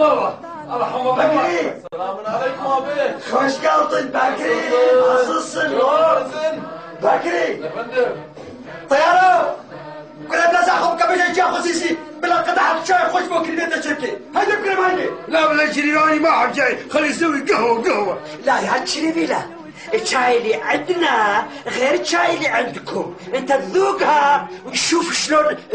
الله ارحم الله. بكري السلام عليكم ابي. خوش قلطن بكري. عصصن بكري. يا فندم. طيارة كل الناس اخذ كبش جا خصيصي بلا قطعة شاي خوش بكري بيت شركة. هيدا بكري ماني. لا ولا شريراني ما حد جاي، خلي يسوي قهوة. لا يا شريفي لا، الشاي اللي عندنا غير الشاي اللي عندكم، انت تذوقها وتشوف شلون